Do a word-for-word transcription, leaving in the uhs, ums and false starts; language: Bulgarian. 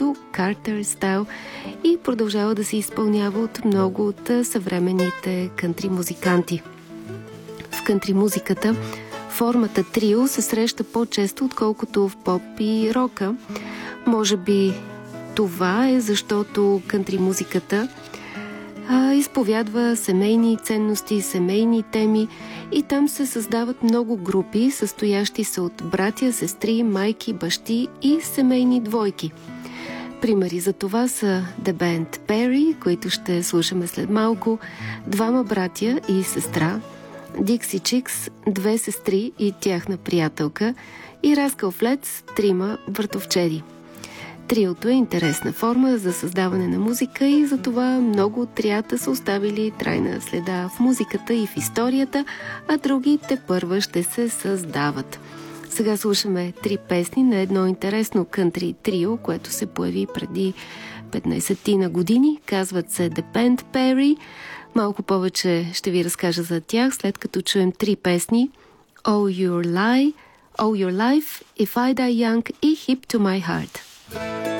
като Carter Style и продължава да се изпълнява от много от съвременните кантри музиканти. В кантри музиката формата трио се среща по-често, отколкото в поп и рока. Може би това е защото кантри музиката а, изповядва семейни ценности, семейни теми и там се създават много групи, състоящи се от братя, сестри, майки, бащи и семейни двойки. Примери за това са The Band Perry, които ще слушаме след малко, двама братя и сестра, Dixie Chicks, две сестри и тяхна приятелка и Rascal Flatts, трима въртовчеди. Триото е интересна форма за създаване на музика и затова много от триата са оставили трайна следа в музиката и в историята, а други тепърва ще се създават. Сега слушаме три песни на едно интересно кънтри трио, което се появи преди петнайсет на години. Казват се The Band Perry. Малко повече ще ви разкажа за тях, след като чуем три песни: All Your Life, All Your Life, If I Die Young и Hip to My Heart.